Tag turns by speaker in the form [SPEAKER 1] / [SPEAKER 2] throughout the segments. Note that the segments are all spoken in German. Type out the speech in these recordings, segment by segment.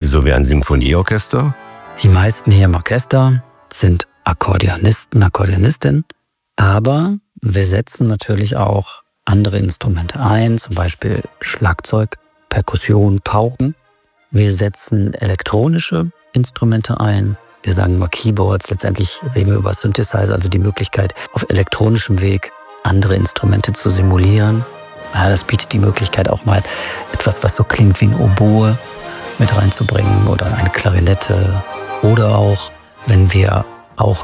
[SPEAKER 1] so wie ein Symphonieorchester?
[SPEAKER 2] Die meisten hier im Orchester sind Akkordeonisten, Akkordeonistinnen, aber wir setzen natürlich auch andere Instrumente ein, zum Beispiel Schlagzeug, Perkussion, Pauken. Wir setzen elektronische Instrumente ein. Wir sagen immer Keyboards, letztendlich reden wir über Synthesizer, also die Möglichkeit, auf elektronischem Weg andere Instrumente zu simulieren. Ja, das bietet die Möglichkeit auch mal etwas, was so klingt wie ein Oboe, mit reinzubringen oder eine Klarinette. Oder auch, wenn wir auch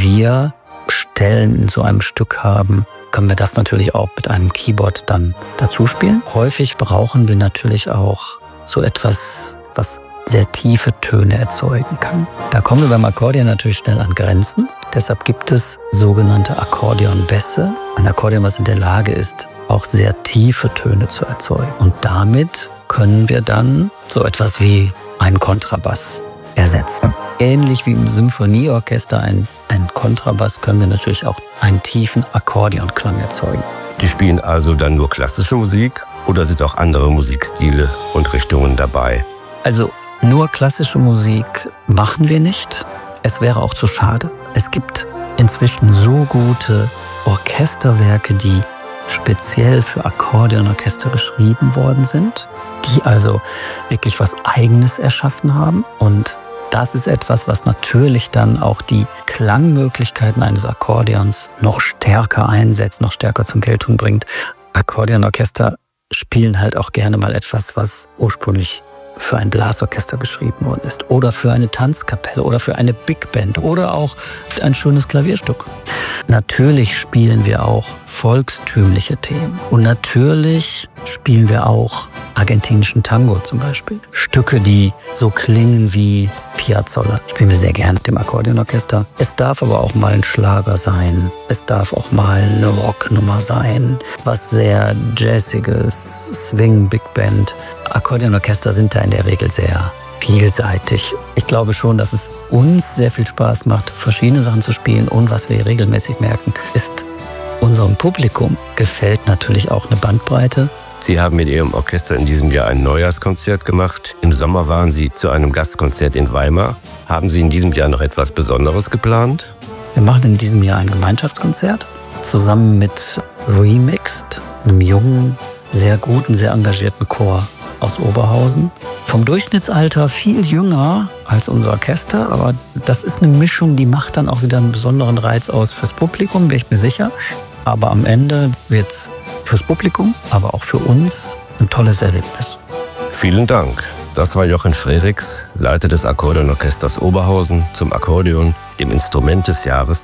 [SPEAKER 2] Klavierstellen in so einem Stück haben, können wir das natürlich auch mit einem Keyboard dann dazu spielen. Häufig brauchen wir natürlich auch so etwas, was sehr tiefe Töne erzeugen kann. Da kommen wir beim Akkordeon natürlich schnell an Grenzen. Deshalb gibt es sogenannte Akkordeonbässe. Ein Akkordeon, was in der Lage ist, auch sehr tiefe Töne zu erzeugen. Und damit können wir dann so etwas wie einen Kontrabass ersetzen. Ähnlich wie im Symphonieorchester ein Kontrabass können wir natürlich auch einen tiefen Akkordeonklang erzeugen.
[SPEAKER 1] Die spielen also dann nur klassische Musik oder sind auch andere Musikstile und Richtungen dabei?
[SPEAKER 2] Also nur klassische Musik machen wir nicht. Es wäre auch zu schade. Es gibt inzwischen so gute Orchesterwerke, die speziell für Akkordeonorchester geschrieben worden sind, die also wirklich was Eigenes erschaffen haben. Und das ist etwas, was natürlich dann auch die Klangmöglichkeiten eines Akkordeons noch stärker einsetzt, noch stärker zur Geltung bringt. Akkordeonorchester spielen halt auch gerne mal etwas, was ursprünglich für ein Blasorchester geschrieben worden ist oder für eine Tanzkapelle oder für eine Big Band oder auch für ein schönes Klavierstück. Natürlich spielen wir auch volkstümliche Themen und natürlich spielen wir auch argentinischen Tango zum Beispiel. Stücke, die so klingen wie Piazzolla, spielen wir sehr gerne mit dem Akkordeonorchester. Es darf aber auch mal ein Schlager sein, es darf auch mal eine Rocknummer sein, was sehr Jazziges, Swing, Big Band. Akkordeonorchester sind da in der Regel sehr vielseitig. Ich glaube schon, dass es uns sehr viel Spaß macht, verschiedene Sachen zu spielen und was wir regelmäßig merken, ist, unserem Publikum gefällt natürlich auch eine Bandbreite.
[SPEAKER 1] Sie haben mit Ihrem Orchester in diesem Jahr ein Neujahrskonzert gemacht. Im Sommer waren Sie zu einem Gastkonzert in Weimar. Haben Sie in diesem Jahr noch etwas Besonderes geplant?
[SPEAKER 2] Wir machen in diesem Jahr ein Gemeinschaftskonzert zusammen mit Remixed, einem jungen, sehr guten, sehr engagierten Chor aus Oberhausen. Vom Durchschnittsalter viel jünger als unser Orchester, aber das ist eine Mischung, die macht dann auch wieder einen besonderen Reiz aus fürs Publikum, bin ich mir sicher. Aber am Ende wird es fürs Publikum, aber auch für uns ein tolles Erlebnis.
[SPEAKER 1] Vielen Dank. Das war Jochen Frerichs, Leiter des Akkordeonorchesters Oberhausen, zum Akkordeon, dem Instrument des Jahres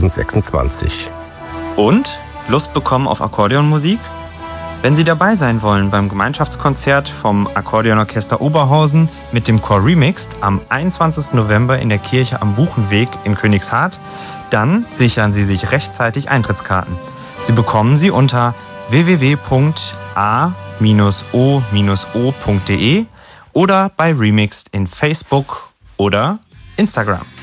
[SPEAKER 1] 2026.
[SPEAKER 3] Und? Lust bekommen auf Akkordeonmusik? Wenn Sie dabei sein wollen beim Gemeinschaftskonzert vom Akkordeonorchester Oberhausen mit dem Chor Remixed am 21. November in der Kirche am Buchenweg in Königshardt, dann sichern Sie sich rechtzeitig Eintrittskarten. Sie bekommen sie unter www.a-o-o.de oder bei Remixed in Facebook oder Instagram.